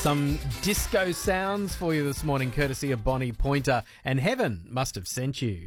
Some disco sounds for you this morning, courtesy of Bonnie Pointer, and Heaven Must Have Sent You.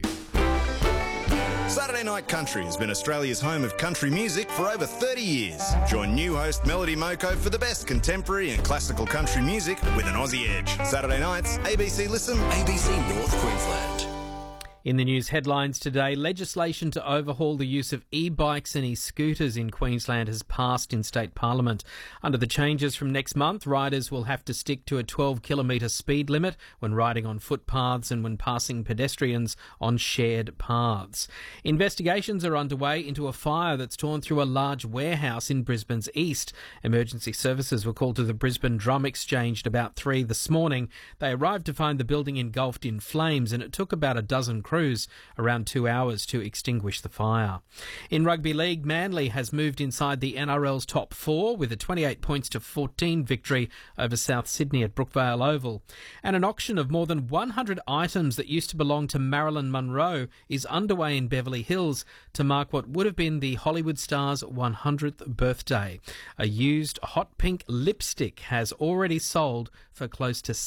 Saturday Night Country has been Australia's home of country music for over 30 years. Join new host Melody Moko for the best contemporary and classical country music with an Aussie edge. Saturday nights, ABC Listen, ABC North Queensland. In the news headlines today, legislation to overhaul the use of e-bikes and e-scooters in Queensland has passed in state parliament. Under the changes from next month, riders will have to stick to a 12-kilometre speed limit when riding on footpaths and when passing pedestrians on shared paths. Investigations are underway into a fire that's torn through a large warehouse in Brisbane's east. Emergency services were called to the Brisbane Drum Exchange at about 3 this morning. They arrived to find the building engulfed in flames, and it took about a dozen crews around 2 hours to extinguish the fire. In rugby league, Manly has moved inside the NRL's top four with a 28 points to 14 victory over South Sydney at Brookvale Oval. And an auction of more than 100 items that used to belong to Marilyn Monroe is underway in Beverly Hills to mark what would have been the Hollywood star's 100th birthday. A used hot pink lipstick has already sold for close to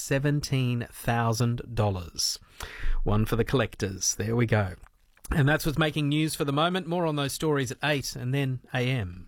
$17,000. One for the collectors. There we go. And that's what's making news for the moment. More on those stories at 8 and then AM.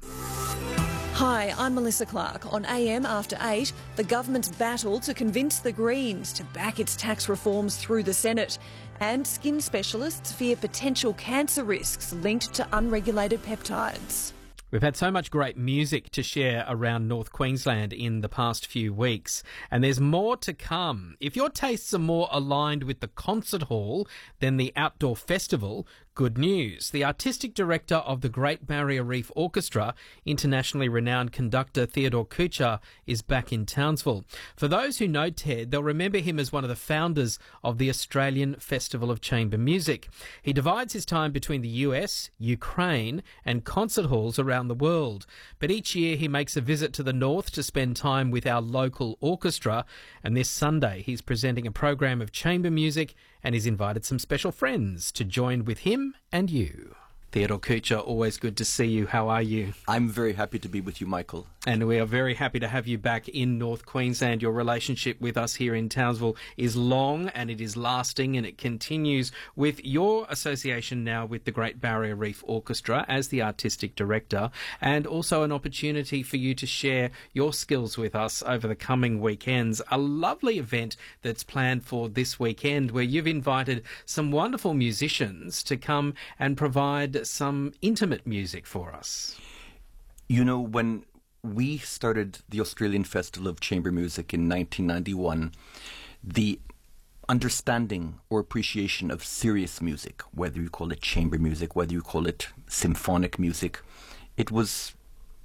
Hi, I'm Melissa Clark. On AM after 8, the government's battle to convince the Greens to back its tax reforms through the Senate. And skin specialists fear potential cancer risks linked to unregulated peptides. We've had so much great music to share around North Queensland in the past few weeks, and there's more to come. If your tastes are more aligned with the concert hall than the outdoor festival, good news. The artistic director of the Great Barrier Reef Orchestra, internationally renowned conductor Theodore Kuchar, is back in Townsville. For those who know Ted, they'll remember him as one of the founders of the Australian Festival of Chamber Music. He divides his time between the US, Ukraine, and concert halls around the world. But each year he makes a visit to the north to spend time with our local orchestra, and this Sunday he's presenting a program of chamber music and he's invited some special friends to join with him and you. Theodore Kuchar, always good to see you. How are you? I'm very happy to be with you, Michael. And we are very happy to have you back in North Queensland. Your relationship with us here in Townsville is long and it is lasting, and it continues with your association now with the Great Barrier Reef Orchestra as the artistic director, and also an opportunity for you to share your skills with us over the coming weekends. A lovely event that's planned for this weekend where you've invited some wonderful musicians to come and provide some intimate music for us. You know, when we started the Australian Festival of Chamber Music in 1991, the understanding or appreciation of serious music, whether you call it chamber music, whether you call it symphonic music, it was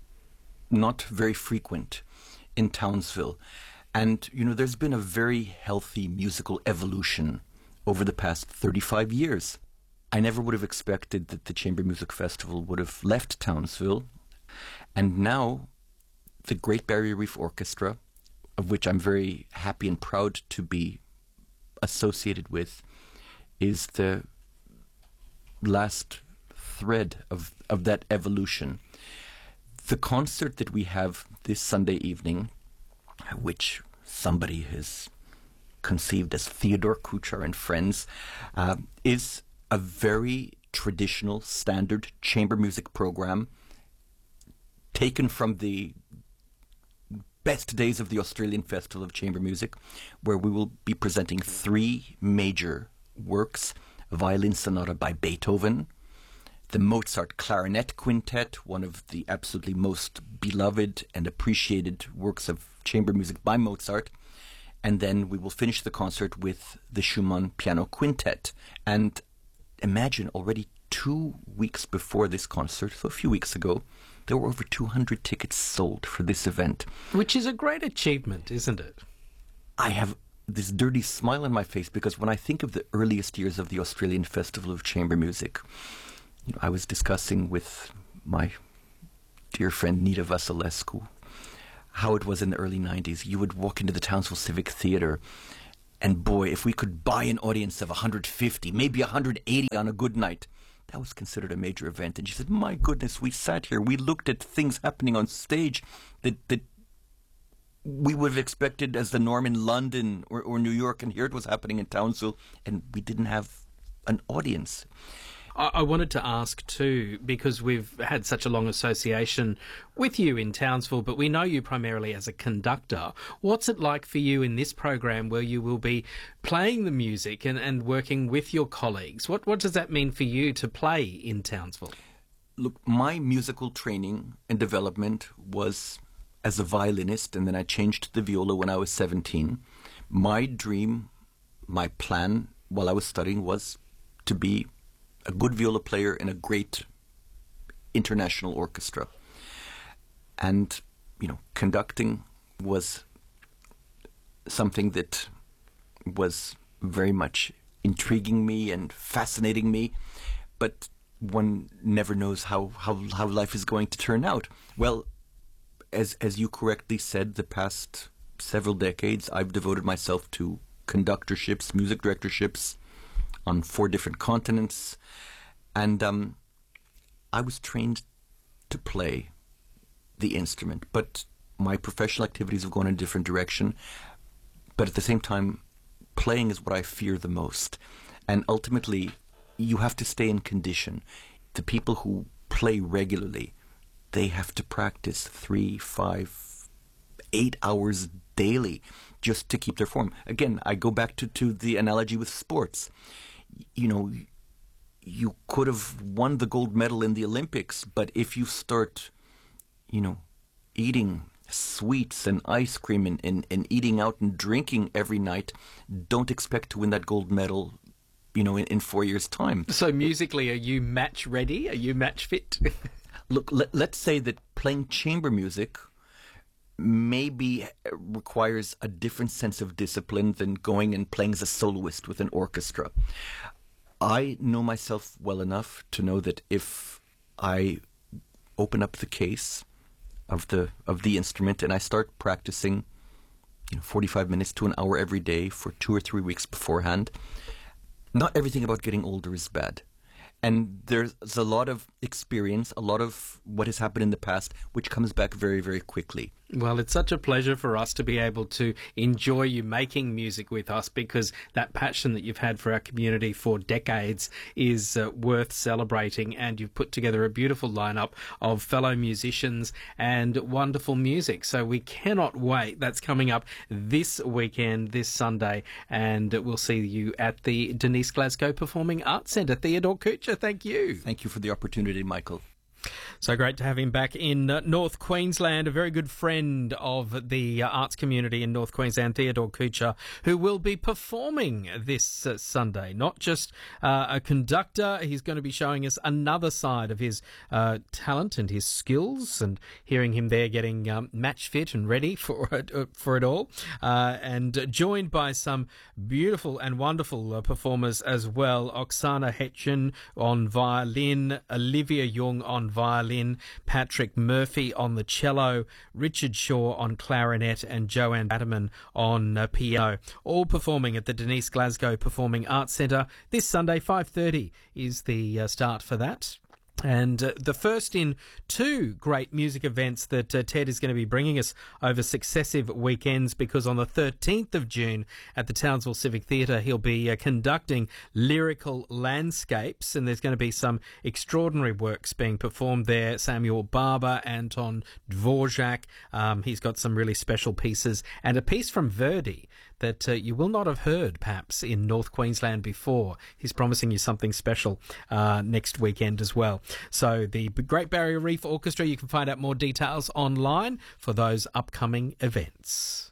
not very frequent in Townsville. And, you know, there's been a very healthy musical evolution over the past 35 years. I never would have expected that the Chamber Music Festival would have left Townsville. And now the Great Barrier Reef Orchestra, of which I'm very happy and proud to be associated with, is the last thread of that evolution. The concert that we have this Sunday evening, which somebody has conceived as Theodore Kuchar and Friends, is a very traditional, standard chamber music program taken from the best days of the Australian Festival of Chamber Music, where we will be presenting 3 major works: a violin sonata by Beethoven, the Mozart Clarinet Quintet, one of the absolutely most beloved and appreciated works of chamber music by Mozart, and then we will finish the concert with the Schumann Piano Quintet. And imagine, already 2 weeks before this concert, so a few weeks ago, there were over 200 tickets sold for this event. Which is a great achievement, isn't it? I have this dirty smile on my face because when I think of the earliest years of the Australian Festival of Chamber Music, you know, I was discussing with my dear friend Nita Vasilescu how it was in the early 90s. You would walk into the Townsville Civic Theatre, and boy, if we could buy an audience of 150, maybe 180 on a good night, that was considered a major event. And she said, my goodness, we sat here, we looked at things happening on stage that we would have expected as the norm in London or New York, and here it was happening in Townsville, and we didn't have an audience. I wanted to ask too, because we've had such a long association with you in Townsville, but we know you primarily as a conductor. What's it like for you in this program where you will be playing the music and working with your colleagues? What does that mean for you to play in Townsville? Look, my musical training and development was as a violinist, and then I changed to the viola when I was 17. My dream, my plan while I was studying was to be a good viola player in a great international orchestra. And, conducting was something that was very much intriguing me and fascinating me. But one never knows how life is going to turn out. Well, as you correctly said, the past several decades, I've devoted myself to conductorships, music directorships on 4 different continents. And I was trained to play the instrument, but my professional activities have gone in a different direction. But at the same time, playing is what I fear the most. And ultimately, you have to stay in condition. The people who play regularly, they have to practice 3, 5, 8 hours daily just to keep their form. Again, I go back to the analogy with sports. You could have won the gold medal in the Olympics, but if you start, eating sweets and ice cream and eating out and drinking every night, don't expect to win that gold medal, in 4 years' time. So musically, are you match ready? Are you match fit? Look, let's say that playing chamber music maybe requires a different sense of discipline than going and playing as a soloist with an orchestra. I know myself well enough to know that if I open up the case of the instrument and I start practicing 45 minutes to an hour every day for 2 or 3 weeks beforehand, not everything about getting older is bad. And there's a lot of experience, a lot of what has happened in the past, which comes back very, very quickly. Well, it's such a pleasure for us to be able to enjoy you making music with us, because that passion that you've had for our community for decades is worth celebrating, and you've put together a beautiful lineup of fellow musicians and wonderful music. So we cannot wait. That's coming up this weekend, this Sunday, and we'll see you at the Denise Glasgow Performing Arts Centre. Theodore Kucher, thank you. Thank you for the opportunity, Michael. So great to have him back in North Queensland, a very good friend of the arts community in North Queensland, Theodore Kucher, who will be performing this Sunday. Not just a conductor, he's going to be showing us another side of his talent and his skills, and hearing him there getting match fit and ready for it all, and joined by some beautiful and wonderful performers as well. Oksana Hetchen on violin, Olivia Young on violin, Patrick Murphy on the cello, Richard Shaw on clarinet, and Joanne Batterman on piano. All performing at the Denise Glasgow Performing Arts Centre this Sunday. 5:30 is the start for that. And the first in 2 great music events that Ted is going to be bringing us over successive weekends, because on the 13th of June at the Townsville Civic Theatre, he'll be conducting Lyrical Landscapes, and there's going to be some extraordinary works being performed there. Samuel Barber, Anton Dvorak, he's got some really special pieces, and a piece from Verdi that you will not have heard, perhaps, in North Queensland before. He's promising you something special next weekend as well. So the Great Barrier Reef Orchestra, you can find out more details online for those upcoming events.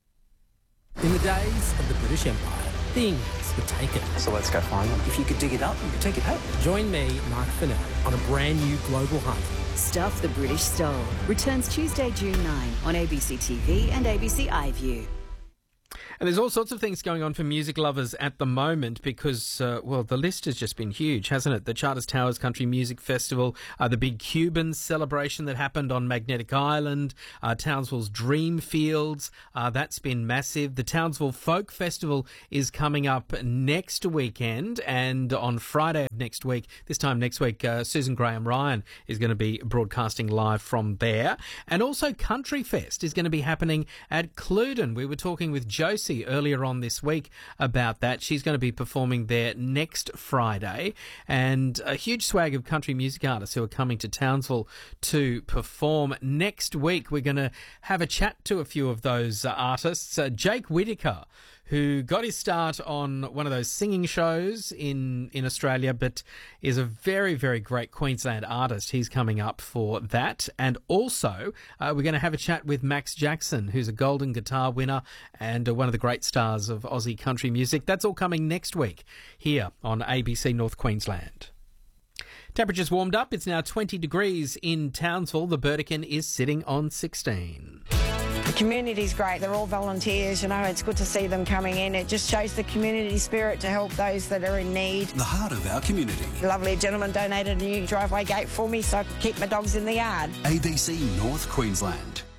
In the days of the British Empire, things were taken. So let's go find them. If you could dig it up, you could take it home. Join me, Mark Fennell, on a brand new global hunt. Stuff the British Stole returns Tuesday, June 9 on ABC TV and ABC iView. And there's all sorts of things going on for music lovers at the moment because, the list has just been huge, hasn't it? The Charters Towers Country Music Festival, the big Cuban celebration that happened on Magnetic Island, Townsville's Dreamfields, that's been massive. The Townsville Folk Festival is coming up next weekend, and on Friday of next week, this time next week, Susan Graham-Ryan is going to be broadcasting live from there. And also Country Fest is going to be happening at Cluden. We were talking with Josie earlier on this week about that. She's going to be performing there next Friday, and a huge swag of country music artists who are coming to Townsville to perform. Next week, we're going to have a chat to a few of those artists. Jake Whittaker, who got his start on one of those singing shows in Australia, but is a very, very great Queensland artist. He's coming up for that. And also, we're going to have a chat with Max Jackson, who's a Golden Guitar winner and one of the great stars of Aussie country music. That's all coming next week here on ABC North Queensland. Temperature's warmed up. It's now 20 degrees in Townsville. The Burdekin is sitting on 16. The community's great. They're all volunteers, it's good to see them coming in. It just shows the community spirit to help those that are in need. The heart of our community. A lovely gentleman donated a new driveway gate for me so I could keep my dogs in the yard. ABC North Queensland.